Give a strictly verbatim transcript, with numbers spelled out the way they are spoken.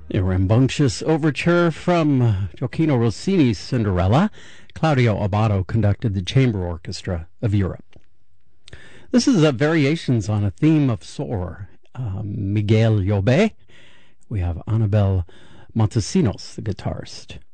A rambunctious overture from Gioacchino Rossini's Cinderella. Claudio Abbado conducted the Chamber Orchestra of Europe. This is a variations on a theme of Sor, um, Miguel Llobet. We have Anabel Montesinos, the guitarist.